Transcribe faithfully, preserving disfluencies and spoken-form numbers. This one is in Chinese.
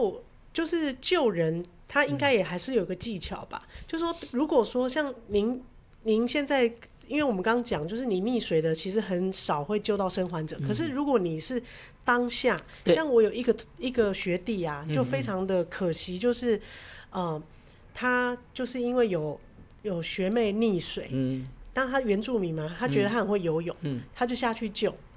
救就是救人，他应该也还是有个技巧吧。嗯、就是说，如果说像您您现在，因为我们刚刚讲，就是你溺水的其实很少会救到生还者，嗯、可是如果你是当下，像我有一个一个学弟啊，就非常的可惜，就是呃，他就是因为有有学妹溺水，嗯，当他原住民嘛，他觉得他很会游泳，嗯，他就下去救。